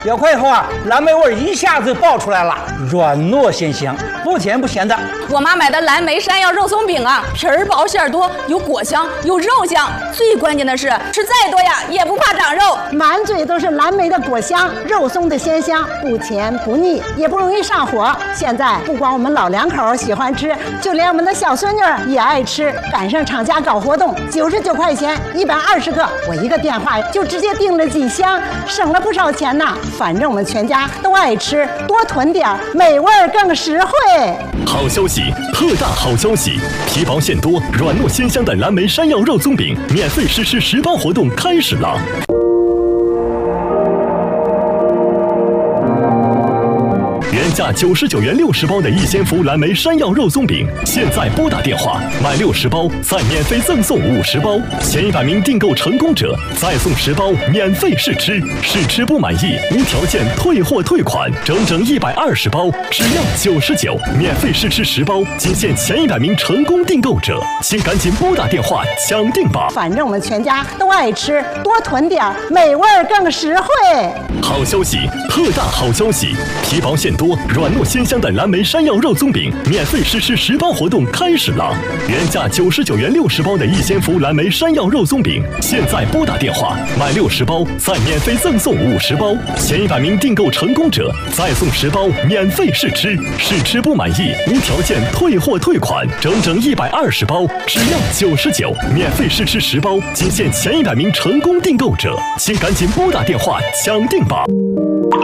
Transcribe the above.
咬快以后啊，蓝莓味一下子爆出来了，软糯鲜香，不甜不咸的。 我妈买的蓝莓山药肉松饼啊，皮儿薄馅儿多，有果香，有肉香，最关键的是吃再多呀也不怕长肉， 满嘴都是蓝莓的果香，肉松的鲜香，不甜不腻，也不容易上火。现在不光我们老两口喜欢吃，就连我们的小孙女也爱吃。赶上厂家搞活动，99块钱120个，我一个电话就直接订了几箱，省了不少钱呢。反正我们全家都爱吃，多囤点，美味更实惠。 好消息，特大好消息！皮薄馅多、软糯鲜香的蓝莓山药肉松饼免费实施10包活动开始了。原价99元60包的逸仙福蓝莓山药肉松饼，现在拨打电话买60包，再免费赠送50包，前100名订购成功者再送10包免费试吃，试吃不满意无条件退货退款，整整120包只要99，免费试吃10包，仅限前100名成功订购者，请赶紧拨打电话抢定吧！ 反正我们全家都爱吃，多囤点，美味更实惠。 好消息，特大好消息！皮薄馅多、软糯鲜香的蓝莓山药肉松饼免费实施10包活动开始了。原价99元60包的逸仙福蓝莓山药肉松饼，现在拨打电话买60包，再免费赠送50包，前100名订购成功者再送10包免费试吃，试吃不满意无条件退货退款，整整120包只要99，免费试吃10包，仅限前100名成功订购者，请赶紧拨打电话抢定吧！